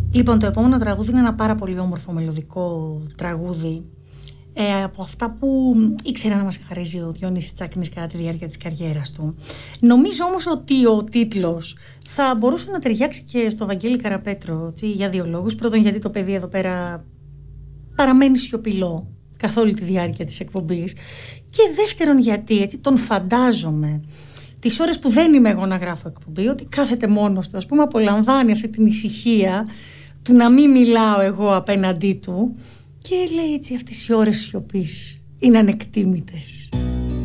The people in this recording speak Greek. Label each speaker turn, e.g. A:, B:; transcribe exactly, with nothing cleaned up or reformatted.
A: Λοιπόν, το επόμενο τραγούδι είναι ένα πάρα πολύ όμορφο μελωδικό τραγούδι. Ε, από αυτά που ήξερα να μας χαρίζει ο Διονύσης Τσάκνης κατά τη διάρκεια της καριέρας του. Νομίζω όμως ότι ο τίτλος θα μπορούσε να ταιριάξει και στο Βαγγέλη Καραπέτρο, έτσι, για δύο λόγους. Πρώτον, γιατί το παιδί εδώ πέρα παραμένει σιωπηλό καθ' όλη τη διάρκεια της εκπομπής. Και δεύτερον, γιατί έτσι τον φαντάζομαι τις ώρες που δεν είμαι εγώ να γράφω εκπομπή, ότι κάθεται μόνος του, ας πούμε, απολαμβάνει αυτή την ησυχία του να μην μιλάω εγώ απέναντί του. Και λέει έτσι, αυτές οι ώρες σιωπής είναι ανεκτήμητες.